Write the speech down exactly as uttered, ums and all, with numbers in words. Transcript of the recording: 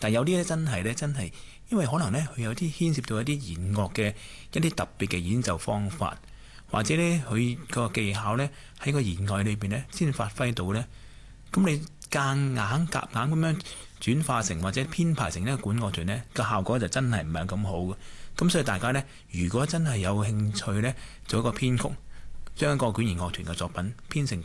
但係有啲咧真係咧真係，因為可能咧佢有啲牽涉到一啲弦樂嘅一啲特別嘅演奏方法，或者咧佢個技巧咧喺個弦外裏邊咧先發揮到咧。咁你夾硬夾硬咁樣轉化成或者編排成呢個管樂團呢，個效果就真係唔係咁好嘅。咁所以大家呢，如果真係有興趣呢，做一個編曲，將一個管弦樂團嘅作品編成